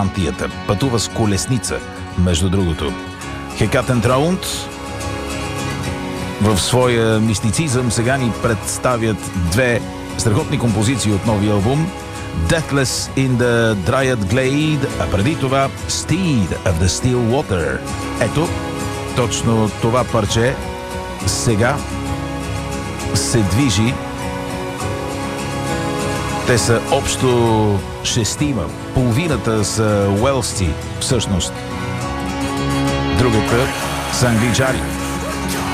Антията. Пътува с колесница, между другото. Хекатен Траунд в своя мистицизъм сега ни представят две страхотни композиции от новия албум. Deathless in the Dryad Glade, а преди това Steed of the Still Water. Ето, точно това парче сега се движи. Те са общо шестима. Половината са уелсци, всъщност. Другата са англичани.